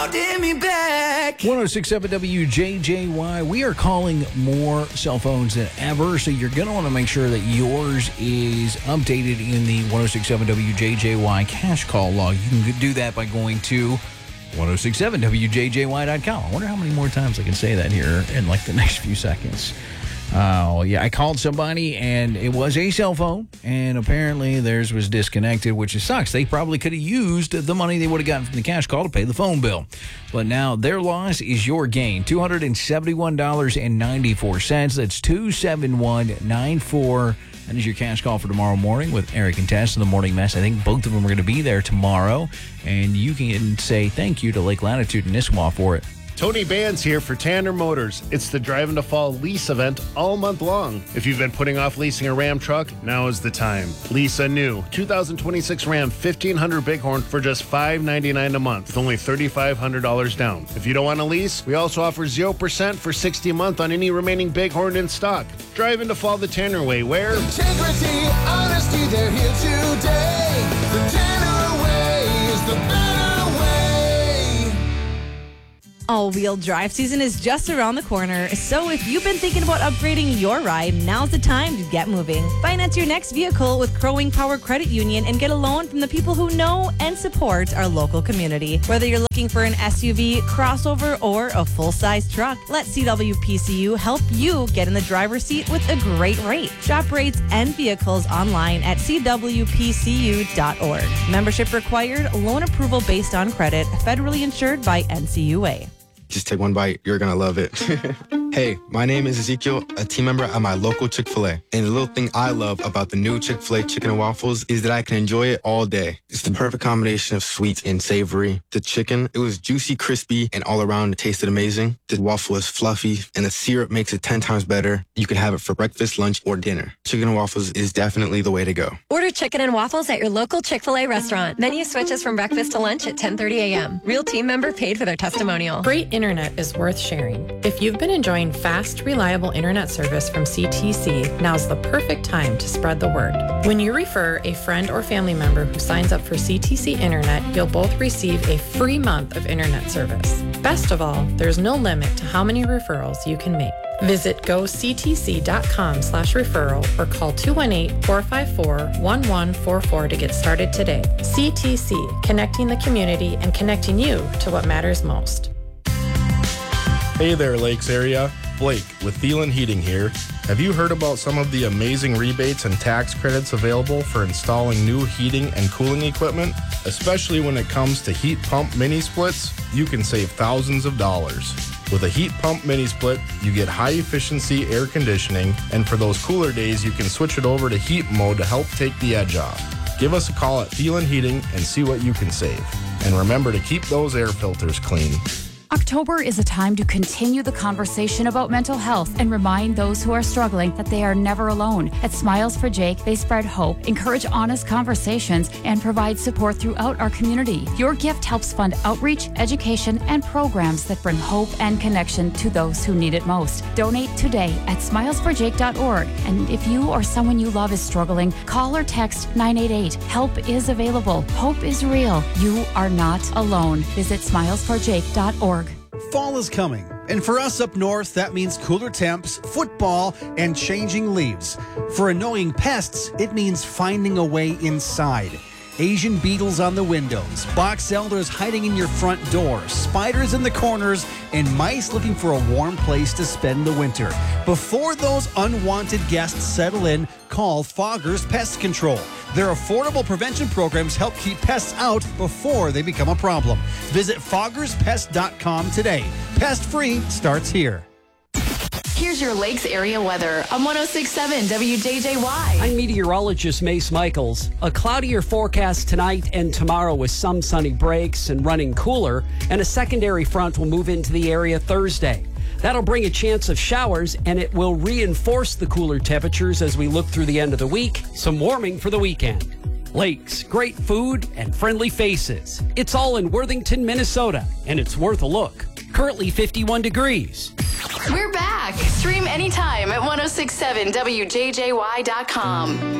me back. 106.7 WJJY. We are calling more cell phones than ever, so you're going to want to make sure that yours is updated in the 106.7 WJJY cash call log. You can do that by going to 1067wjjy.com. I wonder how many more times I can say that here in like the next few seconds. Oh, yeah, I called somebody, and it was a cell phone, and apparently theirs was disconnected, which sucks. They probably could have used the money they would have gotten from the cash call to pay the phone bill. But now their loss is your gain, $271.94. That's $271.94. That is your cash call for tomorrow morning with Eric and Tess in the Morning Mess. I think both of them are going to be there tomorrow, and you can say thank you to Lake Latitude and Nisswa for it. Tony Band's here for Tanner Motors. It's the Driving to Fall lease event all month long. If you've been putting off leasing a Ram truck, now is the time. Lease a new 2026 Ram 1500 Bighorn for just $599 a month with only $3,500 down. If you don't want to lease, we also offer 0% for 60 a month on any remaining Bighorn in stock. Driving to Fall the Tanner way, where? Integrity, honesty, they're here today. The Tanner way is the better way. All-wheel drive season is just around the corner, so if you've been thinking about upgrading your ride, now's the time to get moving. Finance your next vehicle with Crowing Power Credit Union and get a loan from the people who know and support our local community. Whether you're looking for an SUV, crossover, or a full-size truck, let CWPCU help you get in the driver's seat with a great rate. Shop rates and vehicles online at CWPCU.org. Membership required, loan approval based on credit, federally insured by NCUA. Just take one bite. You're going to love it. Hey, my name is Ezekiel, a team member at my local Chick-fil-A. And the little thing I love about the new Chick-fil-A chicken and waffles is that I can enjoy it all day. It's the perfect combination of sweet and savory. The chicken, it was juicy, crispy, and all around it tasted amazing. The waffle is fluffy, and the syrup makes it 10 times better. You can have it for breakfast, lunch, or dinner. Chicken and waffles is definitely the way to go. Order chicken and waffles at your local Chick-fil-A restaurant. Menu switches from breakfast to lunch at 10:30 a.m. Real team member paid for their testimonial. Great internet is worth sharing. If you've been enjoying fast, reliable internet service from CTC, now's the perfect time to spread the word. When you refer a friend or family member who signs up for CTC Internet, you'll both receive a free month of internet service. Best of all, there's no limit to how many referrals you can make. Visit goctc.com/referral or call 218-454-1144 to get started today. CTC, connecting the community and connecting you to what matters most. Hey there, Lakes area. Blake with Thielen Heating here. Have you heard about some of the amazing rebates and tax credits available for installing new heating and cooling equipment? Especially when it comes to heat pump mini splits, you can save thousands of dollars. With a heat pump mini split, you get high efficiency air conditioning, and for those cooler days, you can switch it over to heat mode to help take the edge off. Give us a call at Thielen Heating and see what you can save. And remember to keep those air filters clean. October is a time to continue the conversation about mental health and remind those who are struggling that they are never alone. At Smiles for Jake, they spread hope, encourage honest conversations, and provide support throughout our community. Your gift helps fund outreach, education, and programs that bring hope and connection to those who need it most. Donate today at smilesforjake.org. And if you or someone you love is struggling, call or text 988. Help is available. Hope is real. You are not alone. Visit smilesforjake.org. Fall is coming, and for us up north, that means cooler temps, football, and changing leaves. For annoying pests, it means finding a way inside. Asian beetles on the windows, box elders hiding in your front door, spiders in the corners, and mice looking for a warm place to spend the winter. Before those unwanted guests settle in, call Foggers Pest Control. Their affordable prevention programs help keep pests out before they become a problem. Visit foggerspest.com today. Pest-free starts here. Here's your Lakes area weather on 106.7 WJJY. I'm meteorologist Mace Michaels. A cloudier forecast tonight and tomorrow with some sunny breaks and running cooler, and a secondary front will move into the area Thursday. That'll bring a chance of showers, and it will reinforce the cooler temperatures as we look through the end of the week. Some warming for the weekend. Lakes, great food, and friendly faces. It's all in Worthington, Minnesota, and it's worth a look. Currently 51 degrees. We're back. Stream anytime at 1067wjjy.com.